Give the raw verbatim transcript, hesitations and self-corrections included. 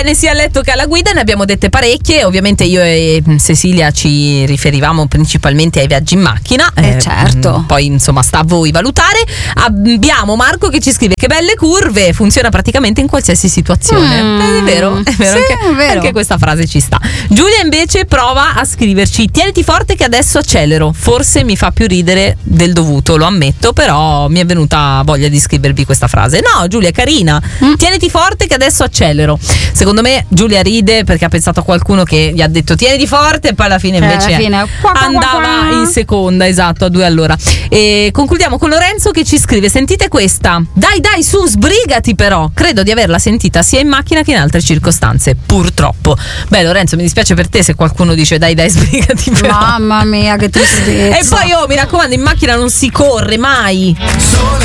Bene, sia a letto che alla guida ne abbiamo dette parecchie. Ovviamente io e Cecilia ci riferivamo principalmente ai viaggi in macchina. Eh, eh certo. Poi insomma sta a voi valutare. Abbiamo Marco che ci scrive: che belle curve, funziona praticamente in qualsiasi situazione. Mm. Eh, è vero, è vero, sì, anche, è vero. anche questa frase ci sta. Giulia invece prova a scriverci: tieniti forte che adesso accelero. Forse mi fa più ridere del dovuto, lo ammetto, però mi è venuta voglia di scrivervi questa frase. No, Giulia è carina. Mm. Tieniti forte che adesso accelero. Secondo me Giulia ride perché ha pensato a qualcuno che gli ha detto tieniti forte e poi alla fine invece eh, alla fine, qua, qua, andava qua, qua. in seconda, esatto, a due all'ora. E concludiamo con Lorenzo che ci scrive: sentite questa, dai dai su, sbrigati però. Credo di averla sentita sia in macchina che in altre circostanze, purtroppo. Beh Lorenzo, mi dispiace per te se qualcuno dice dai dai sbrigati però. Mamma mia che tristezza. E poi oh, mi raccomando, in macchina non si corre mai.